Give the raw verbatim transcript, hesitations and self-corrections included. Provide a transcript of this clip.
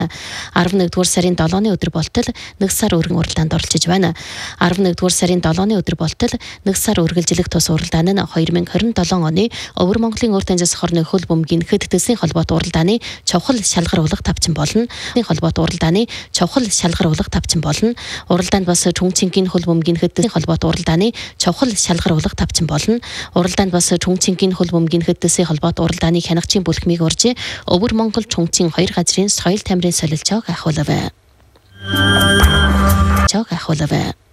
арван нэгдүгээр сарын долооны өдөр болтол нэг сар өргөн уралдаанд оролцож байна. арван нэгдүгээр сарын долооны өдөр болтол нэг сар үргэлжлэх тус уралдаан нь хоёр мянга хорин долоо оны Өвөр Монголын урт анжаас хорны хөл бөмбөгийн хэд төслийн холбоот уралдааны чавхал шалгаруулах тавчин болно. Холбоот уралдааны чавхал шалгаруулах тавчин болно. Уралдаанд бас Чүнцэнгийн хөл бөмбөгийн хэд төслийн холбоот уралдааны чавхал шалгаруулах тавчин болно. Уралдаанд бас Чүнцэнгийн хөл бөмбөгийн хэд төслийн холбоот уралдааны хянагчийн бүлхмийг урьж Өвөр Монгол Чүнцэн хоёр газрын соёл тамирын солилцоог ахуулав. Чог ахуулав.